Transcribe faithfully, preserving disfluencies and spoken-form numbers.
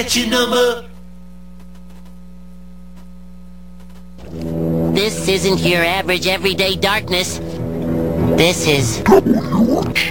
get your number. This isn't your average everyday darkness. This is